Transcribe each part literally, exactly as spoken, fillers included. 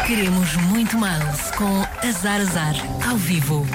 Queremos muito Miles com Azar Azar ao vivo.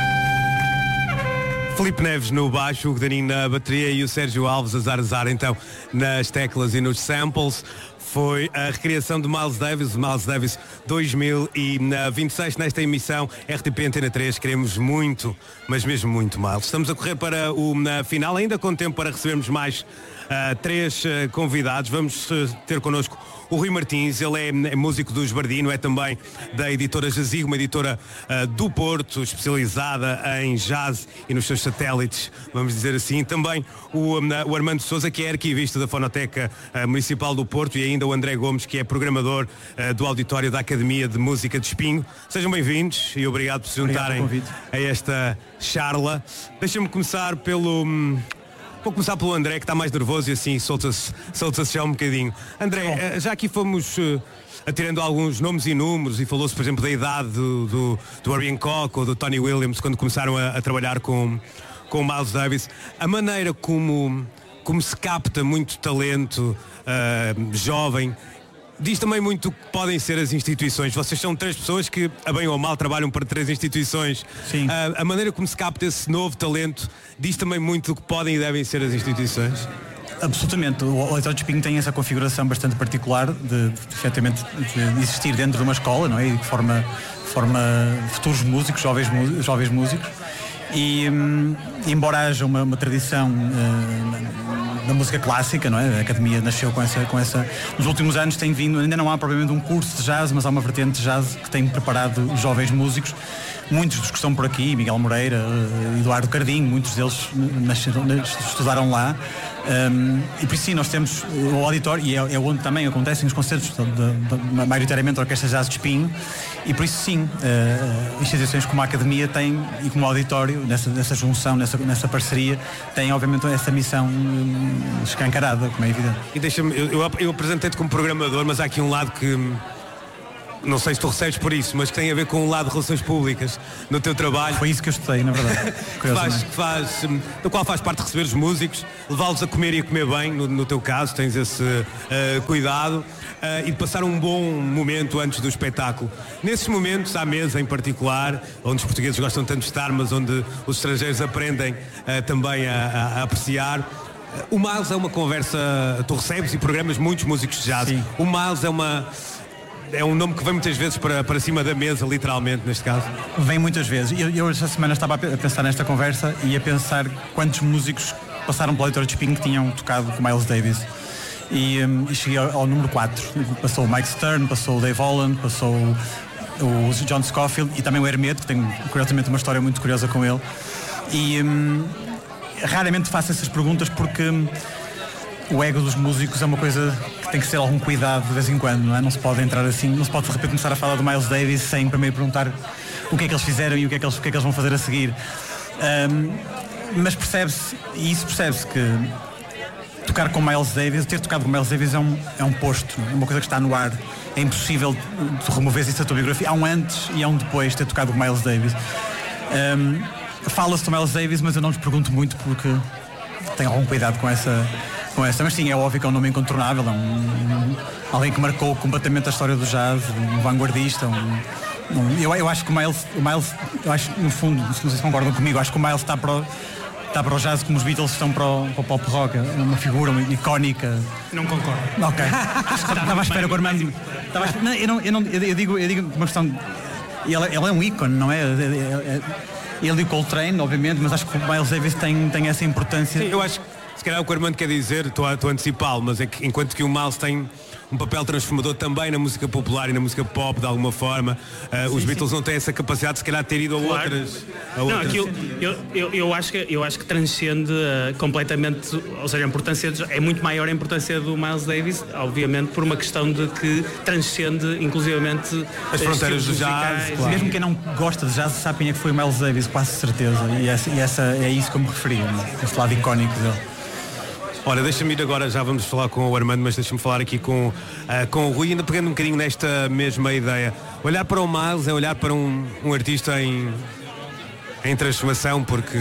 Filipe Neves no baixo, o Danilo na bateria e o Sérgio Alves, Azar Azar, então, nas teclas e nos samples. Foi a recriação de Miles Davis, Miles Davis dois mil e vinte e seis, nesta emissão R T P Antena três. Queremos muito, mas mesmo muito, Miles. Estamos a correr para o na final, ainda com tempo para recebermos mais uh, três uh, convidados. Vamos uh, ter connosco o Rui Martins. Ele é, é músico do Esbardino, é também da editora Jazigo, uma editora uh, do Porto, especializada em jazz e nos seus satélites, vamos dizer assim. Também o, um, o Armando Sousa, que é arquivista da Fonoteca uh, Municipal do Porto, e ainda o André Gomes, que é programador uh, do auditório da Academia de Música de Espinho. Sejam bem-vindos e obrigado por se juntarem a esta charla. Deixa-me começar pelo... Um, Vou começar pelo André, que está mais nervoso e assim solta-se solta-se já um bocadinho. André, já aqui fomos uh, atirando alguns nomes e números e falou-se, por exemplo, da idade do, do, do Herbie Hancock ou do Tony Williams quando começaram a, a trabalhar com, com o Miles Davis. A maneira como, como se capta muito talento uh, jovem diz também muito o que podem ser as instituições. Vocês são três pessoas que, a bem ou a mal, trabalham para três instituições. Sim. Uh, a maneira como se capta esse novo talento diz também muito do que podem e devem ser as instituições. Absolutamente. O Auditório de Espinho tem essa configuração bastante particular de, de, de, efetivamente, de existir dentro de uma escola, não é? E que forma, forma futuros músicos, jovens, jovens músicos. E hum, embora haja uma, uma tradição uh, da música clássica, não é? A Academia nasceu com essa, com essa... Nos últimos anos tem vindo, ainda não há propriamente um curso de jazz, mas há uma vertente de jazz que tem preparado jovens músicos. Muitos dos que estão por aqui, Miguel Moreira, uh, Eduardo Cardinho, muitos deles nasceram, estudaram lá. Um, e por isso sim, nós temos o auditório, e é, é onde também acontecem os concertos de, de, de, maioritariamente a Orquestra Jazz de Espinho, e por isso sim, uh, instituições como a Academia têm, e como o auditório, nessa, nessa junção, nessa, nessa parceria, têm obviamente essa missão um, escancarada, como é evidente. E deixa-me, eu, eu, eu apresentei-te como programador, mas há aqui um lado que... Não sei se tu recebes por isso, mas que tem a ver com o lado de relações públicas no teu trabalho. Foi isso que eu estudei, na verdade. que faz, que faz, do qual faz parte de receber os músicos, levá-los a comer e a comer bem, no, no teu caso, tens esse uh, cuidado, uh, e de passar um bom momento antes do espetáculo. Nesses momentos, à mesa em particular, onde os portugueses gostam tanto de estar, mas onde os estrangeiros aprendem uh, também a, a, a apreciar, o Miles é uma conversa, tu recebes e programas muitos músicos de jazz. Sim. O Miles é uma... É um nome que vem muitas vezes para, para cima da mesa, literalmente, neste caso. Vem muitas vezes. Eu, eu esta semana estava a pensar nesta conversa e a pensar quantos músicos passaram pelo Auditório de Espinho que tinham tocado com Miles Davis. E, um, e cheguei ao, ao número quatro. Passou o Mike Stern, passou o Dave Holland, passou o, o John Scofield e também o Hermeto, que tem curiosamente uma história muito curiosa com ele. E um, raramente faço essas perguntas porque um, o ego dos músicos é uma coisa que tem que ter algum cuidado de vez em quando, não é? Não se pode entrar assim, não se pode de repente começar a falar do Miles Davis sem primeiro perguntar o que é que eles fizeram e o que é que eles, o que é que eles vão fazer a seguir. Um, mas percebe-se, e isso percebe-se que tocar com Miles Davis, ter tocado com Miles Davis é um, é um posto, é uma coisa que está no ar. É impossível de remover isso da tua biografia. Há um antes e há um depois de ter tocado com Miles Davis. Um, fala-se do Miles Davis, mas eu não lhes pergunto muito porque tenho algum cuidado com essa... com essa, mas sim, é óbvio que é um nome incontornável, é um, um, alguém que marcou completamente a história do jazz, um vanguardista, um, um, eu, eu acho que o Miles, o Miles, eu acho no fundo, não sei se concordam comigo, acho que o Miles está para o, está para o jazz como os Beatles estão para o, para o pop rock, é uma figura uma icónica. Não concordo. Ok. Estava à espera que o Armando... Não, eu, não, eu, não, eu digo, eu digo uma questão... Ele, ele é um ícone, não é? Ele e o Coltrane, obviamente, mas acho que o Miles Davis tem, tem essa importância. Sim, eu acho que se calhar o que o Armando quer dizer, estou a, estou a antecipá-lo, mas é que enquanto que o Miles tem um papel transformador também na música popular e na música pop de alguma forma, uh, sim, os Beatles sim. não têm essa capacidade de se calhar ter ido a claro. outras, a não, outras. Aquilo, eu, eu, eu, acho que, eu acho que transcende uh, completamente, ou seja, a importância de, é muito maior a importância do Miles Davis, obviamente por uma questão de que transcende inclusivamente as fronteiras do jazz, claro. Mesmo quem não gosta de jazz sabe quem é que foi o Miles Davis, quase certeza, e essa, e essa é isso que eu me referia, né? Este lado icónico dele. Ora, deixa-me ir agora, já vamos falar com o Armando, mas deixa-me falar aqui com, uh, com o Rui, ainda pegando um bocadinho nesta mesma ideia. Olhar para o Miles é olhar para um, um artista em, em transformação, porque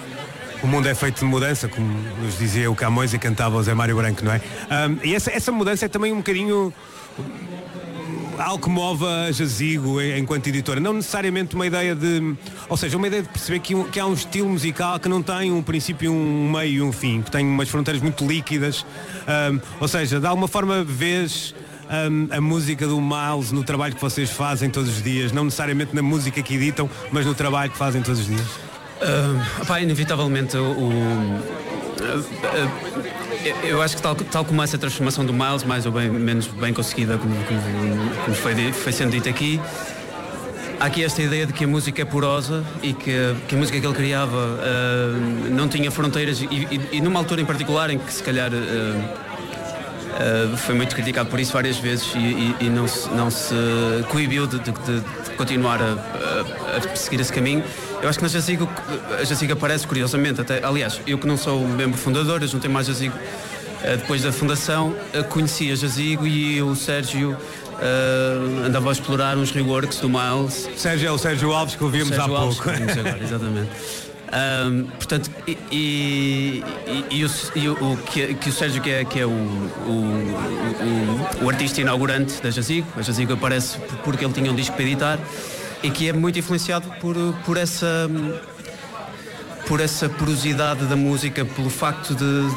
o mundo é feito de mudança, como nos dizia o Camões e cantava o Zé Mário Branco, não é? Um, e essa, essa mudança é também um bocadinho algo que move a Jazigo enquanto editora, não necessariamente uma ideia de, ou seja, uma ideia de perceber que, que há um estilo musical que não tem um princípio, um meio e um fim, que tem umas fronteiras muito líquidas, um, ou seja, de alguma forma vês um, a música do Miles no trabalho que vocês fazem todos os dias, não necessariamente na música que editam, mas no trabalho que fazem todos os dias. Uh, pá, inevitavelmente o, o uh, uh, eu acho que tal, tal como essa transformação do Miles, mais ou bem, menos bem conseguida, como, como, como foi, foi sendo dito aqui, há aqui esta ideia de que a música é porosa e que, que a música que ele criava uh, não tinha fronteiras e, e, e numa altura em particular em que se calhar uh, uh, foi muito criticado por isso várias vezes e, e, e não, se, não se coibiu de, de, de continuar a, a, a seguir esse caminho. Eu acho que na Jazigo, a Jazigo aparece curiosamente, até, aliás, eu que não sou membro fundador, eu juntei mais Jazigo uh, depois da fundação, uh, conheci a Jazigo e o Sérgio uh, andava a explorar uns reworks do Miles. Sérgio é o Sérgio Alves que ouvimos há Alves, pouco. Que ouvimos agora, exatamente. Um, portanto, e, e, e, e, o, e o, que, que o Sérgio que é, que é o, o, o, o artista inaugurante da Jazigo, a Jazigo aparece porque ele tinha um disco para editar e que é muito influenciado por, por essa por essa porosidade da música, pelo facto de,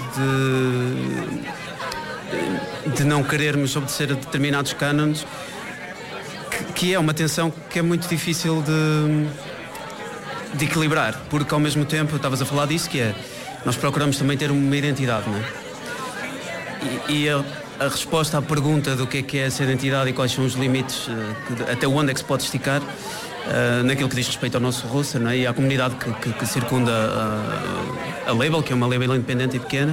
de, de não querermos obedecer a determinados cânones, que, que é uma tensão que é muito difícil de de equilibrar, porque ao mesmo tempo, estavas a falar disso, que é, nós procuramos também ter uma identidade, não é? E, e a, a resposta à pergunta do que é que é essa identidade e quais são os limites, uh, até onde é que se pode esticar, uh, naquilo que diz respeito ao nosso roster, não é? E à comunidade que, que, que circunda a, a label, que é uma label independente e pequena,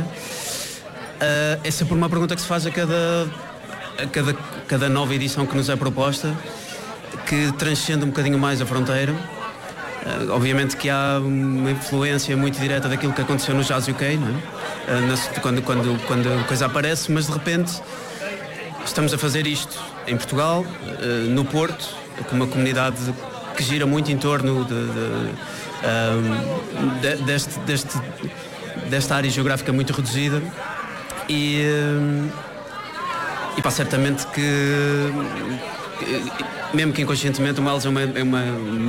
uh, é sempre uma pergunta que se faz a cada, a cada, cada nova edição que nos é proposta, que transcende um bocadinho mais a fronteira. Uh, obviamente que há uma influência muito direta daquilo que aconteceu no Jazz U K, não é? Uh, na, quando, quando, quando a coisa aparece, mas de repente estamos a fazer isto em Portugal, uh, no Porto, com uma comunidade que gira muito em torno de, de, um, de, deste, deste, desta área geográfica muito reduzida e, uh, e pá, certamente que, mesmo que inconscientemente, o Miles é uma, é uma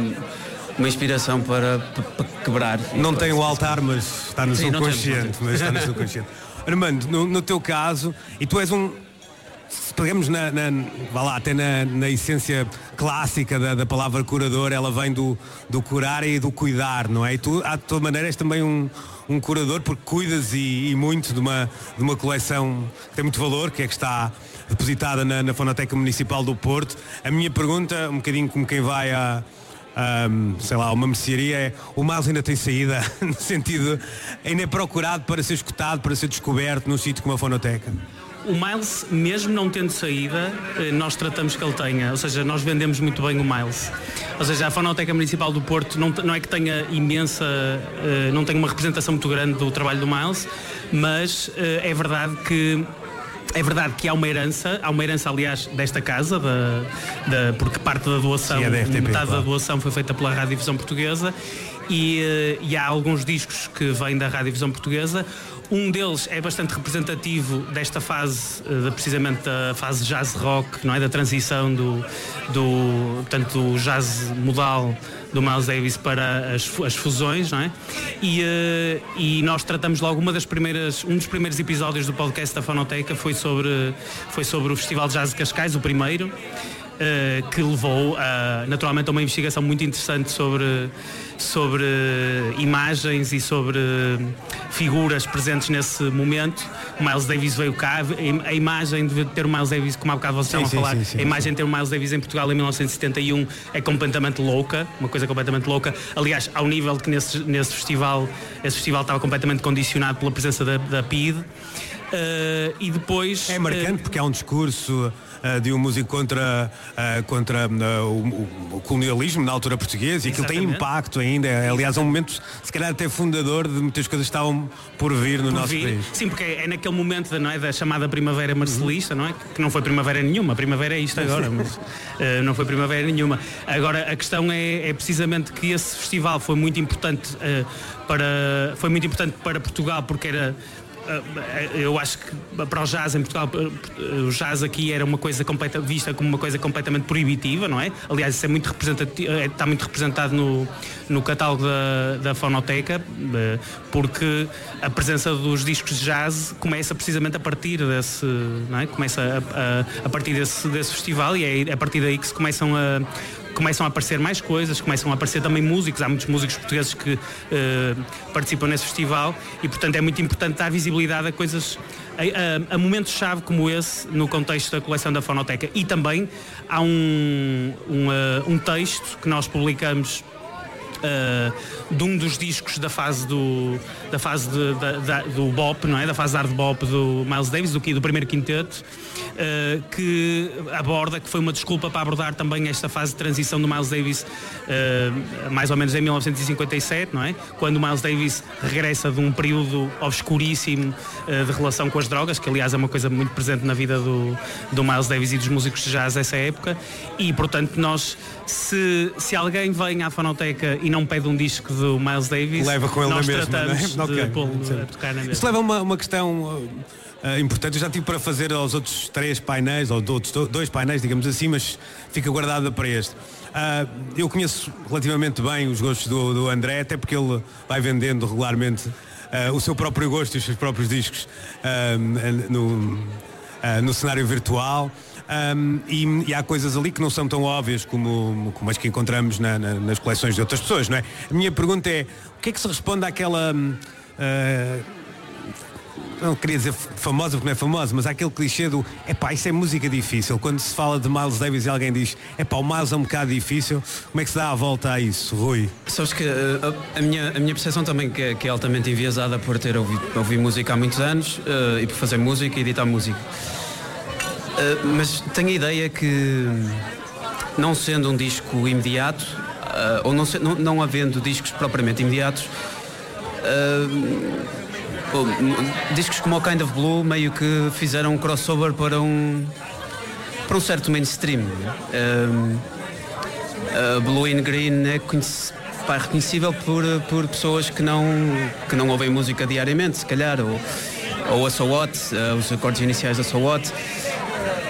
uma inspiração para, para quebrar. Não tem o altar, mas está no Sim, subconsciente. Mas está no subconsciente. Armando, no, no teu caso, e tu és um, se pegamos na, na, vá lá, até na, na essência clássica da, da palavra curador, ela vem do, do curar e do cuidar, não é? E tu, à tua maneira, és também um, um curador, porque cuidas e, e muito de uma, de uma coleção que tem muito valor, que é que está depositada na, na Fonoteca Municipal do Porto. A minha pergunta, um bocadinho como quem vai a Um, sei lá, uma mercearia, é, o Miles ainda tem saída, no sentido, ainda é procurado para ser escutado, para ser descoberto num sítio como a Fonoteca? O Miles, mesmo não tendo saída, nós tratamos que ele tenha, ou seja, nós vendemos muito bem o Miles. Ou seja, a Fonoteca Municipal do Porto não, não é que tenha imensa, não tem uma representação muito grande do trabalho do Miles, mas é verdade que É verdade que há uma herança, há uma herança aliás desta casa, da, da, porque parte da doação, Sim, é da F T P, metade claro. da doação foi feita pela Radiodifusão Portuguesa e, e há alguns discos que vêm da Radiodifusão Portuguesa. Um deles é bastante representativo desta fase, precisamente da fase jazz rock, não é? Da transição do, do, portanto, do jazz modal do Miles Davis para as, as fusões, não é? E, uh, e nós tratamos logo uma das primeiras, um dos primeiros episódios do podcast da Fonoteca foi sobre, foi sobre o Festival de Jazz de Cascais, o primeiro, uh, que levou a, naturalmente a uma investigação muito interessante sobre, sobre imagens e sobre figuras presentes nesse momento. O Miles Davis veio cá, a imagem de ter o Miles Davis, como há bocado vocês estavam a falar, sim, sim, a imagem de ter o Miles Davis em Portugal em mil novecentos e setenta e um é completamente louca, uma coisa completamente louca. Aliás, ao nível de que nesse, nesse festival, esse festival estava completamente condicionado pela presença da, da P I D. Uh, e depois é marcante uh, porque há um discurso uh, de um músico contra, uh, contra uh, o, o colonialismo na altura portuguesa e aquilo tem impacto ainda. É, aliás, é um momento se calhar até fundador de muitas coisas que estavam por vir no por nosso vir. país. Sim, porque é naquele momento, não é, da chamada primavera marcelista, uhum. não é? Que não foi primavera nenhuma, a primavera é isto agora, mas uh, não foi primavera nenhuma. Agora a questão é, é precisamente que esse festival foi muito importante uh, para foi muito importante para Portugal porque era eu acho que para o jazz em Portugal, o jazz aqui era uma coisa completa, vista como uma coisa completamente proibitiva, não é? Aliás, isso é muito representativo, está muito representado no, no catálogo da, da Fonoteca, porque a presença dos discos de jazz começa precisamente a partir desse, não é? Começa a, a, a partir desse, desse festival, e é a partir daí que se começam a começam a aparecer mais coisas, começam a aparecer também músicos, há muitos músicos portugueses que uh, participam nesse festival, e portanto é muito importante dar visibilidade a coisas, a, a, a momentos-chave como esse no contexto da coleção da Fonoteca. E também há um, um, uh, um texto que nós publicamos Uh, de um dos discos da fase do da fase de, da, da, do bop, não é? Da fase de hard bop do Miles Davis, do, do primeiro quinteto, uh, que aborda, que foi uma desculpa para abordar também esta fase de transição do Miles Davis, uh, mais ou menos em mil novecentos e cinquenta e sete, não é? Quando o Miles Davis regressa de um período obscuríssimo uh, de relação com as drogas, que aliás é uma coisa muito presente na vida do, do Miles Davis e dos músicos de jazz dessa época, e portanto nós, se, se alguém vem à Fonoteca e não pede um disco do Miles Davis, leva com ele nós na mesma, tratamos não é? de Okay. pô-lo a tocar na mesma. Isso leva a uma, uma questão uh, importante. Eu já tive para fazer aos outros três painéis, ou outros dois painéis, digamos assim, mas fica guardada para este. Uh, eu conheço relativamente bem os gostos do, do André, até porque ele vai vendendo regularmente uh, o seu próprio gosto e os seus próprios discos uh, no, uh, no cenário virtual. Um, e, e há coisas ali que não são tão óbvias como, como as que encontramos na, na, nas coleções de outras pessoas, não é? A minha pergunta é, o que é que se responde àquela, uh, não queria dizer famosa porque não é famosa, mas àquele clichê do, epá, isso é música difícil. Quando se fala de Miles Davis e alguém diz, epá, o Miles é um bocado difícil, como é que se dá a volta a isso, Rui? Sabes que uh, a, minha, a minha percepção também que é, que é altamente enviesada por ter ouvido, ouvido música há muitos anos uh, e por fazer música e editar música. Uh, mas tenho a ideia que, não sendo um disco imediato, uh, ou não, se, não, não havendo discos propriamente imediatos, uh, ou, discos como o Kind of Blue meio que fizeram um crossover para um, para um certo mainstream. Uh, uh, Blue and Green é, conhece, pá, é reconhecível por, por pessoas que não, que não ouvem música diariamente, se calhar, ou, ou a So What, uh, os acordes iniciais da So What.